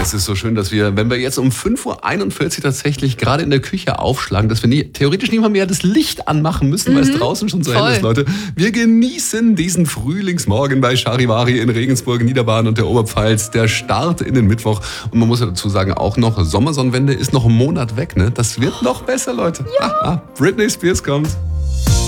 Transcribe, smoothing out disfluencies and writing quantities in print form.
Es ist so schön, dass wir, wenn wir jetzt um 5:41 Uhr tatsächlich gerade in der Küche aufschlagen, dass wir theoretisch nicht mal mehr das Licht anmachen müssen, weil es draußen schon so hell ist, Leute. Wir genießen diesen Frühlingsmorgen bei Charivari in Regensburg, Niederbayern und der Oberpfalz. Der Start in den Mittwoch. Und man muss ja dazu sagen, auch noch Sommersonnenwende ist noch einen Monat weg, ne? Das wird noch besser, Leute. Ja. Britney Spears kommt.